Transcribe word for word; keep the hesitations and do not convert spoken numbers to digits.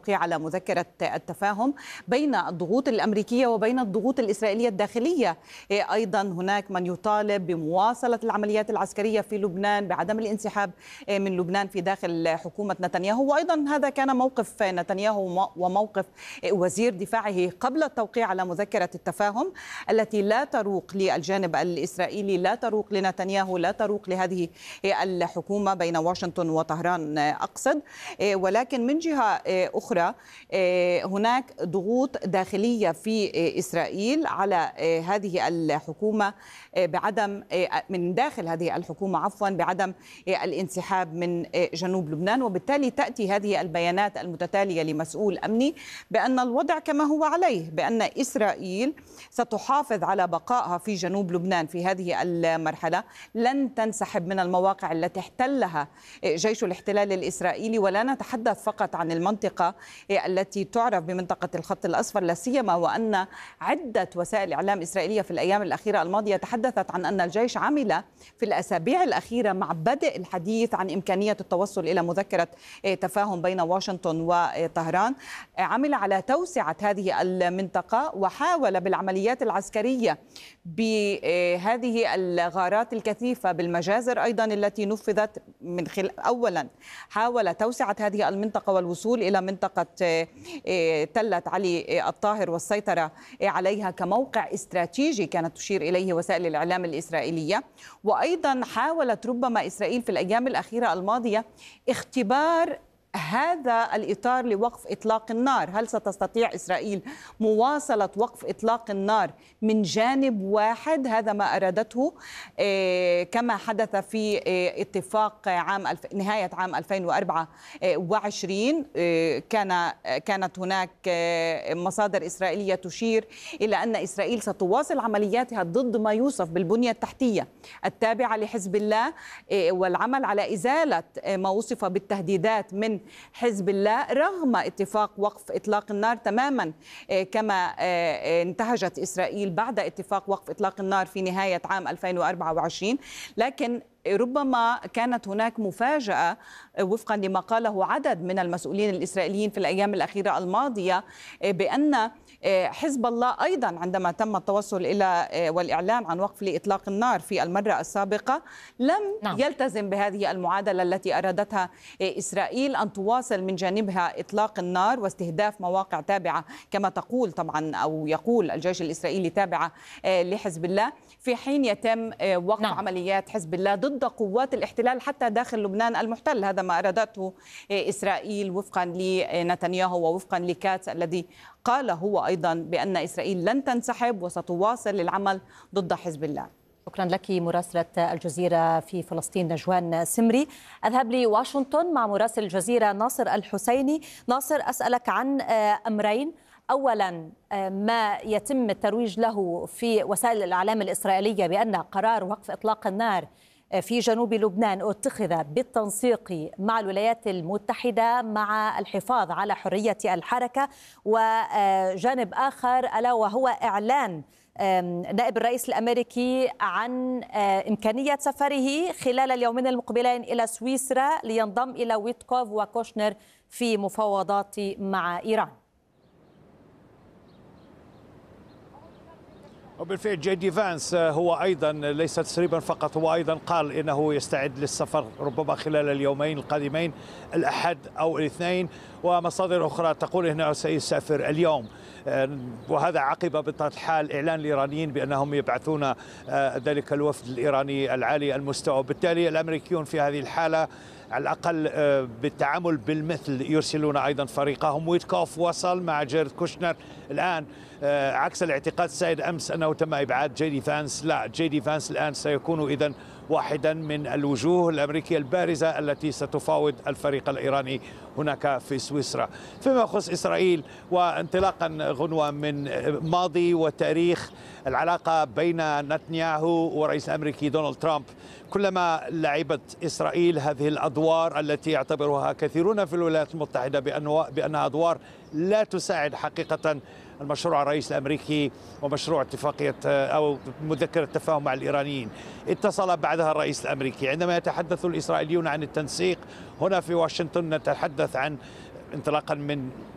التوقيع على مذكرة التفاهم بين الضغوط الأمريكية وبين الضغوط الإسرائيلية الداخلية. أيضا هناك من يطالب بمواصلة العمليات العسكرية في لبنان، بعدم الانسحاب من لبنان في داخل حكومة نتنياهو. وأيضا هذا كان موقف نتنياهو وموقف وزير دفاعه قبل التوقيع على مذكرة التفاهم التي لا تروق للجانب الإسرائيلي، لا تروق لنتنياهو، لا تروق لهذه الحكومة بين واشنطن وطهران أقصد. ولكن من جهة أخرى هناك ضغوط داخلية في إسرائيل على هذه الحكومة بعدم من داخل هذه الحكومة عفوا بعدم الانسحاب من جنوب لبنان. وبالتالي تأتي هذه البيانات المتتالية لمسؤول أمني بأن الوضع كما هو عليه، بأن إسرائيل ستحافظ على بقائها في جنوب لبنان في هذه المرحلة، لن تنسحب من المواقع التي احتلها جيش الاحتلال الإسرائيلي. ولا نتحدث فقط عن المنطقة التي تعرف بمنطقة الخط الأصفر، لا سيما وأن عدة وسائل إعلام إسرائيلية في الأيام الأخيرة الماضية تحدثت عن أن الجيش عمل في الأسابيع الأخيرة مع بدء الحديث عن إمكانية التوصل إلى مذكرة تفاهم بين واشنطن وطهران، عمل على توسعة هذه المنطقة وحاول بالعمليات العسكرية بهذه الغارات الكثيفة بالمجازر أيضا التي نفذت من خلال أولا حاول توسعة هذه المنطقة والوصول إلى منطقة تلة علي الطاهر والسيطرة عليها كموقع استراتيجي كانت تشير إليه وسائل الإعلام الإسرائيلية. وأيضا حاولت ربما إسرائيل في الأيام الأخيرة الماضية اختبار هذا الإطار لوقف إطلاق النار. هل ستستطيع إسرائيل مواصلة وقف إطلاق النار من جانب واحد؟ هذا ما أرادته كما حدث في اتفاق عام نهاية عام ألفين وأربعة وعشرين. كان كانت هناك مصادر إسرائيلية تشير إلى أن إسرائيل ستواصل عملياتها ضد ما يوصف بالبنية التحتية التابعة لحزب الله، والعمل على إزالة ما وصف بالتهديدات من حزب الله رغم اتفاق وقف إطلاق النار تماما كما انتهجت إسرائيل بعد اتفاق وقف إطلاق النار في نهاية عام ألفين وأربعة وعشرين. لكن ربما كانت هناك مفاجأة وفقا لما قاله عدد من المسؤولين الإسرائيليين في الأيام الأخيرة الماضية بأن حزب الله أيضا عندما تم التوصل إلى والإعلان عن وقف لإطلاق النار في المرة السابقة لم نعم. يلتزم بهذه المعادلة التي أرادتها إسرائيل أن تواصل من جانبها إطلاق النار واستهداف مواقع تابعة كما تقول طبعا أو يقول الجيش الإسرائيلي تابعة لحزب الله، في حين يتم وقف نعم. عمليات حزب الله ضد قوات الاحتلال حتى داخل لبنان المحتل. هذا ما أرادته إسرائيل وفقا لنتنياهو ووفقا لكاتس الذي قال هو أيضا بأن إسرائيل لن تنسحب وستواصل العمل ضد حزب الله. شكرا لك مراسلة الجزيرة في فلسطين نجوان سمري. أذهب لواشنطن مع مراسل الجزيرة ناصر الحسيني. ناصر، أسألك عن أمرين. أولا، ما يتم الترويج له في وسائل الإعلام الإسرائيلية بأن قرار وقف إطلاق النار في جنوب لبنان اتخذ بالتنسيق مع الولايات المتحدة مع الحفاظ على حرية الحركة، وجانب آخر ألا وهو إعلان نائب الرئيس الأمريكي عن إمكانية سفره خلال اليومين المقبلين إلى سويسرا لينضم إلى ويتكوف وكوشنر في مفاوضات مع إيران. وبالفعل جي دي فانس هو أيضا ليس تسريبا فقط، هو أيضا قال إنه يستعد للسفر ربما خلال اليومين القادمين الأحد أو الاثنين، ومصادر أخرى تقول إنه سيسافر اليوم، وهذا عقب بطبيعة الحال إعلان الإيرانيين بأنهم يبعثون ذلك الوفد الإيراني العالي المستوى. بالتالي الأمريكيون في هذه الحالة على الأقل بالتعامل بالمثل يرسلون أيضا فريقهم. ويتكوف وصل مع جيرد كوشنر الآن، عكس الاعتقاد السائد أمس أنه تم إبعاد جي دي فانس. لا، جي دي فانس الآن سيكون إذن واحدا من الوجوه الأمريكية البارزة التي ستفاوض الفريق الإيراني هناك في سويسرا. فيما يخص إسرائيل، وانطلاقا غنوة من ماضي وتاريخ العلاقة بين نتنياهو والرئيس الأمريكي دونالد ترامب، كلما لعبت إسرائيل هذه الأدوار التي يعتبرها كثيرون في الولايات المتحدة بأنها أدوار لا تساعد حقيقة المشروع الرئيس الأمريكي ومشروع اتفاقية أو مذكرة التفاهم مع الإيرانيين. اتصل بعدها الرئيس الأمريكي. عندما يتحدث الإسرائيليون عن التنسيق هنا في واشنطن نتحدث عن انطلاقا من